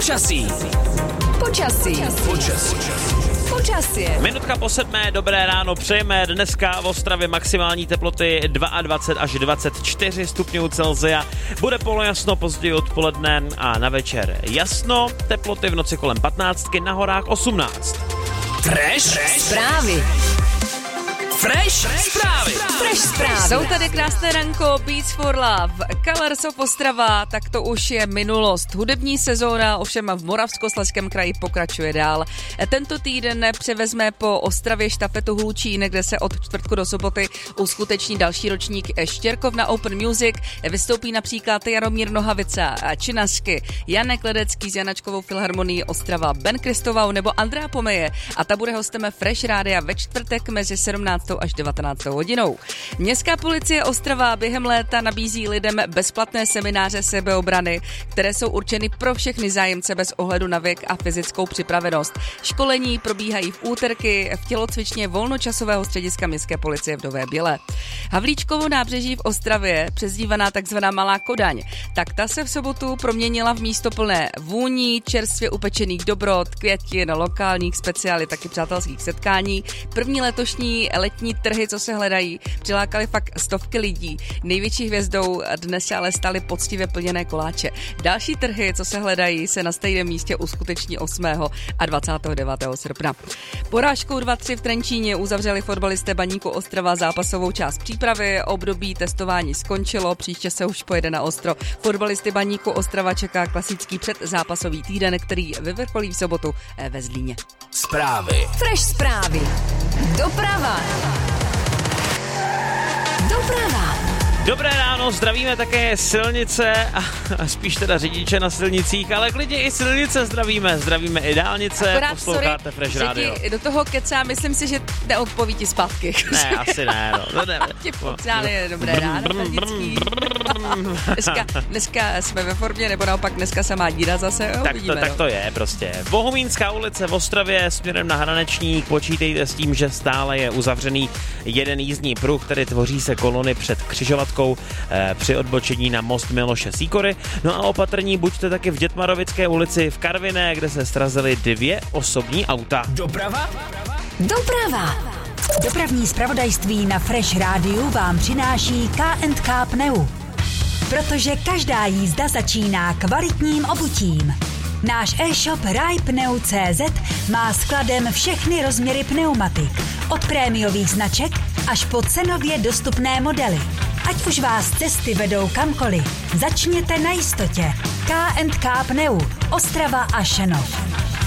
Počasí. Minutka po 7, dobré ráno, přejeme dneska v Ostravě maximální teploty 22 až 24 stupňů Celsia. Bude polojasno později odpoledne a na večer jasno, teploty v noci kolem 15, na horách 18. Fresh zprávy. Jsou tady krásné ranko, Beats for Love, Colors of Ostrava, tak to už je minulost. Hudební sezóna ovšem v Moravskoslezském kraji pokračuje dál. Tento týden převezme po Ostravě štafetu Hlučín, kde se od čtvrtku do soboty uskuteční další ročník Štěrkovna Open Music. Vystoupí například Jaromír Nohavica, Činařky, Janek Ledecký s Janačkovou filharmonií Ostrava, Ben Kristovau nebo Andrea Pomeje a ta bude hostem Fresh Rádia ve čtvrtek mezi 17. až 19. hodinou. Městská policie Ostrava během léta nabízí lidem bezplatné semináře sebeobrany, které jsou určeny pro všechny zájemce bez ohledu na věk a fyzickou připravenost. Školení probíhají v úterky v tělocvičně volnočasového střediska Městské policie v Nové Bělé. Havlíčkovo nábřeží v Ostravě, přezdívaná takzvaná Malá Kodaň, tak ta se v sobotu proměnila v místo plné vůní, čerstvě upečených dobrot, květin, lokálních specialit, taky přátelských setkání. První letošní letní trhy, co se hledají, přilákali fakt stovky lidí. Největší hvězdou dnes ale staly poctivě plněné koláče. Další trhy, co se hledají, se na stejném místě uskuteční 8. a 29. srpna. Porážkou 2-3 v Trenčíně uzavřeli fotbalisté Baníku Ostrava zápasovou část přípravy. Období testování skončilo, příště se už pojede na ostro. Fotbalisty Baníku Ostrava čeká klasický předzápasový týden, který vyvrcholí v sobotu ve Zlíně. Fresh zprávy. Doprava. Dobré ráno, zdravíme také silnice a spíš teda řidiče na silnicích, ale klidně i silnice zdravíme i dálnice, akorát, posloucháte Fresh Radio. Do toho kecá, myslím si, že neodpoví ti zpátky. Ne, asi ne, no. Ti potřáli dobré ráno, dneska jsme ve formě, nebo naopak dneska se má díra zase, tak to je prostě. Bohumínská ulice v Ostravě směrem na Hranečník, počítejte s tím, že stále je uzavřený jeden jízdní pruh, který tvoří se kolony před křižovatkou při odbočení na most Miloše Sýkory. No a opatrní buďte taky v Dětmarovické ulici v Karviné, kde se srazily 2 osobní auta. Doprava. Dopravní zpravodajství na Fresh Rádiu vám přináší K&K Pneu. Protože každá jízda začíná kvalitním obutím. Náš e-shop rajpneu.cz má skladem všechny rozměry pneumatik. Od prémiových značek až po cenově dostupné modely. Ať už vás cesty vedou kamkoliv, začněte na jistotě. K&K Pneu, Ostrava a Šenov.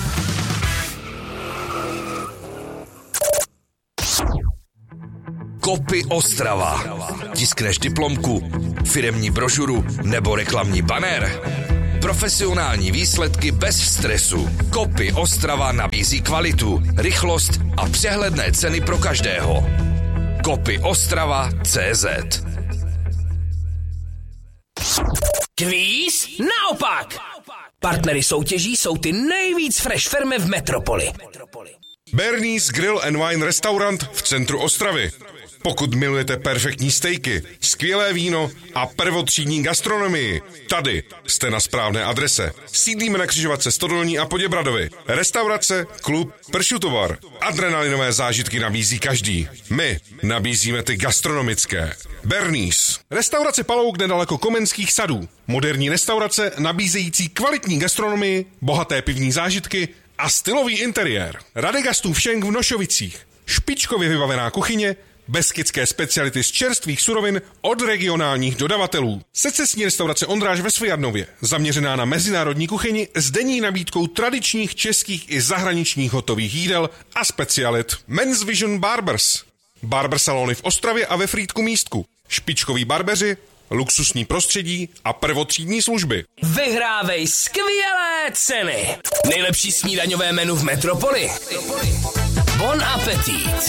Kopy Ostrava. Tiskneš diplomku, firemní brožuru nebo reklamní banner? Profesionální výsledky bez stresu. Kopy Ostrava nabízí kvalitu, rychlost a přehledné ceny pro každého. Kopy Ostrava.cz. Kvíz naopak. Partnery soutěží jsou ty nejvíc fresh firmy v metropoli. Bernie's Grill and Wine Restaurant v centru Ostravy. Pokud milujete perfektní stejky, skvělé víno a prvotřídní gastronomii, tady jste na správné adrese. Sídlíme na křižovatce Stodolní a Poděbradovi. Restaurace, klub, pršutovar. Adrenalinové zážitky nabízí každý. My nabízíme ty gastronomické. Bernie's. Restaurace Palouk nedaleko Komenských sadů. Moderní restaurace nabízející kvalitní gastronomii, bohaté pivní zážitky a stylový interiér. Radegastův šenk v Nošovicích. Špičkově vybavená kuchyně, Beskydské speciality z čerstvých surovin od regionálních dodavatelů. Secesní restaurace Ondráž ve Svijadnově, zaměřená na mezinárodní kuchyni s denní nabídkou tradičních českých i zahraničních hotových jídel a specialit. Men's Vision Barbers. Barber salony v Ostravě a ve Frýdku Místku. Špičkoví barbeři, luxusní prostředí a prvotřídní služby. Vyhrávej skvělé ceny. Nejlepší snídaňové menu v metropoli. Bon appetit.